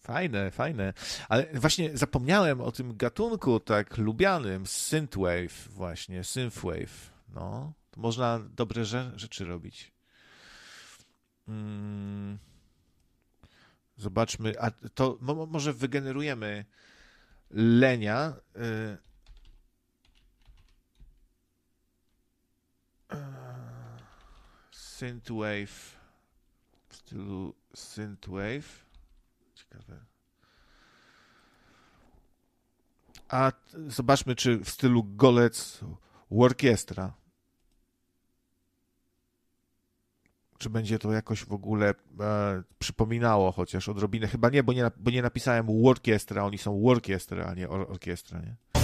Fajne, fajne. Ale właśnie zapomniałem o tym gatunku tak lubianym, synthwave właśnie, synthwave. No, to można dobre rzeczy robić. Mm, zobaczmy, a to może wygenerujemy lenia. Synthwave w stylu synthwave. Ciekawe. A zobaczmy, czy w stylu golec orkiestra. Czy będzie to jakoś w ogóle przypominało chociaż odrobinę? Chyba nie, bo nie napisałem orkiestra, oni są orkiestra, a nie orkiestra, nie?